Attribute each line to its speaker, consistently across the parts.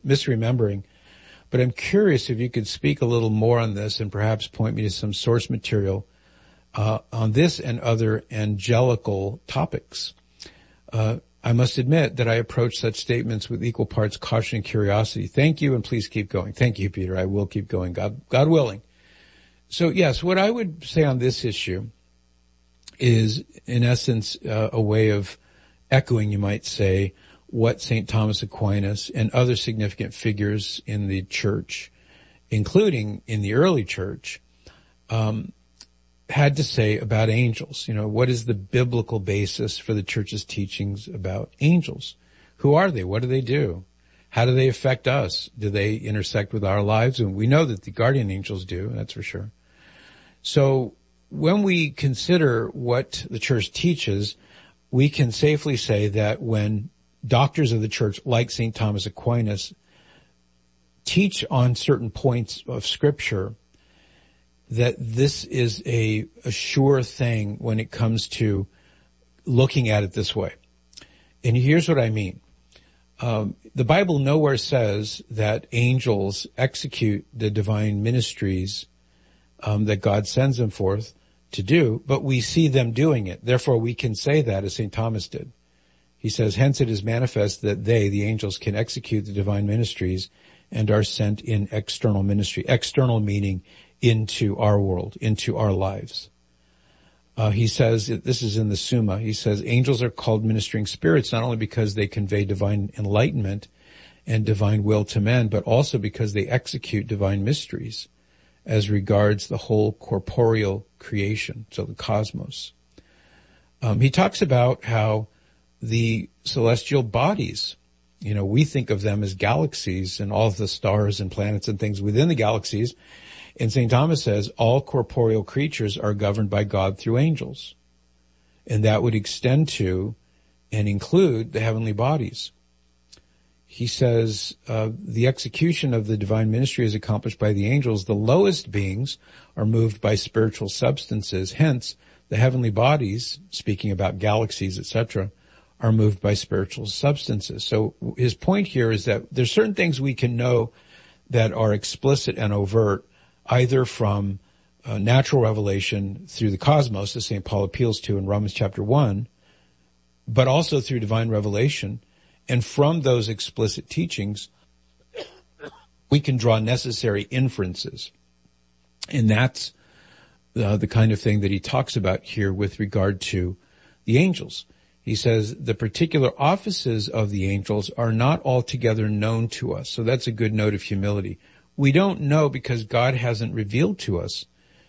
Speaker 1: misremembering. But I'm curious if you could speak a little more on this and perhaps point me to some source material on this and other angelical topics. I must admit that I approach such statements with equal parts caution and curiosity. Thank you, and please keep going. Thank you, Peter. I will keep going, God willing. So, yes, what I would say on this issue is, in essence, a way of echoing, you might say, what St. Thomas Aquinas and other significant figures in the church, including in the early church, had to say about angels. What is the biblical basis for the church's teachings about angels? Who are they? What do they do? How do they affect us? Do they intersect with our lives? And we know that the guardian angels do, that's for sure. So when we consider what the church teaches, we can safely say that when doctors of the church, like St. Thomas Aquinas, teach on certain points of Scripture, that this is a sure thing when it comes to looking at it this way. And here's what I mean. The Bible nowhere says that angels execute the divine ministries that God sends them forth to do, but we see them doing it. Therefore, we can say that as St. Thomas did. He says, hence it is manifest that they, the angels, can execute the divine ministries and are sent in external ministry. External meaning into our world, into our lives. He says, this is in the Summa, he says, angels are called ministering spirits not only because they convey divine enlightenment and divine will to men, but also because they execute divine mysteries as regards the whole corporeal creation, so the cosmos. He talks about how the celestial bodies, we think of them as galaxies and all of the stars and planets and things within the galaxies. And St. Thomas says all corporeal creatures are governed by God through angels. And that would extend to and include the heavenly bodies. He says the execution of the divine ministry is accomplished by the angels. The lowest beings are moved by spiritual substances. Hence, the heavenly bodies, speaking about galaxies, etc., are moved by spiritual substances. So his point here is that there's certain things we can know that are explicit and overt, either from natural revelation through the cosmos, as St. Paul appeals to in Romans chapter 1, but also through divine revelation. And from those explicit teachings, we can draw necessary inferences. And that's the kind of thing that he talks about here with regard to the angels. He says the particular offices of the angels are not altogether known to us. So that's a good note of humility. We don't know because God hasn't revealed to us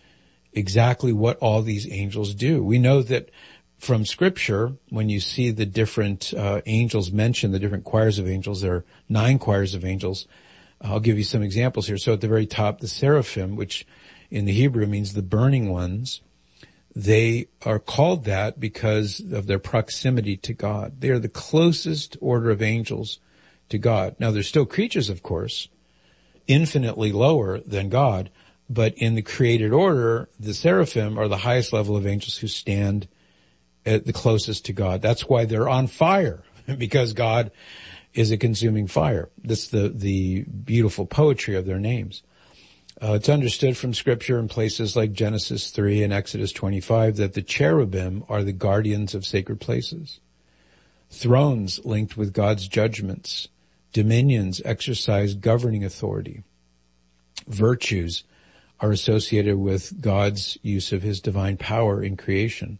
Speaker 1: exactly what all these angels do. We know that from Scripture, when you see the different angels mentioned, the different choirs of angels, there are 9 choirs of angels. I'll give you some examples here. So at the very top, the seraphim, which in the Hebrew means the burning ones, they are called that because of their proximity to God. They are the closest order of angels to God. Now, they're still creatures, of course, infinitely lower than God, but in the created order, the seraphim are the highest level of angels who stand at the closest to God. That's why they're on fire, because God is a consuming fire. That's the beautiful poetry of their names. It's understood from Scripture in places like Genesis 3 and Exodus 25 that the cherubim are the guardians of sacred places. Thrones linked with God's judgments. Dominions exercise governing authority. Virtues are associated with God's use of his divine power in creation.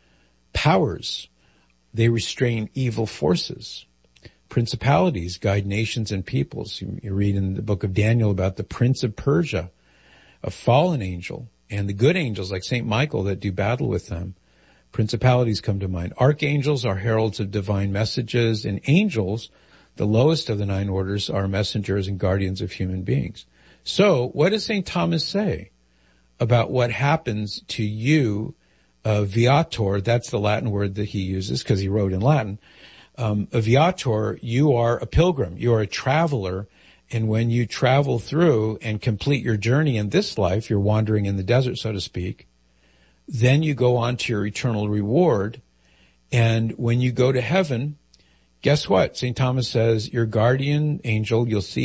Speaker 1: Powers, they restrain evil forces. Principalities guide nations and peoples. You read in the book of Daniel about the prince of Persia, a fallen angel, and the good angels like St. Michael that do battle with them. Principalities come to mind. Archangels are heralds of divine messages, and angels, the lowest of the 9 orders, are messengers and guardians of human beings. So what does St. Thomas say about what happens to you, viator? That's the Latin word that he uses because he wrote in Latin. A viator, you are a pilgrim, you are a traveler, and when you travel through and complete your journey in this life, you're wandering in the desert, so to speak, then you go on to your eternal reward, and when you go to heaven, guess what? St. Thomas says, your guardian angel, you'll see